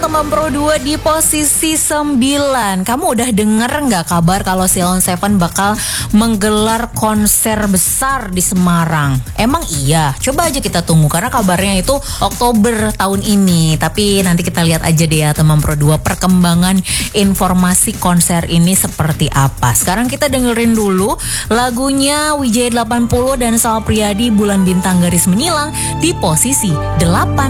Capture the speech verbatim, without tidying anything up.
Teman Pro dua di posisi sembilan. Kamu udah denger nggak kabar kalau Sheila on Seven bakal menggelar konser besar di Semarang? Emang iya? Coba aja kita tunggu karena kabarnya itu Oktober tahun ini. Tapi nanti kita lihat aja deh ya teman Pro dua perkembangan informasi konser ini seperti apa. Sekarang kita dengerin dulu lagunya Wijaya delapan puluh dan Sal Priadi, Bulan Bintang Garis Menyilang di posisi delapan.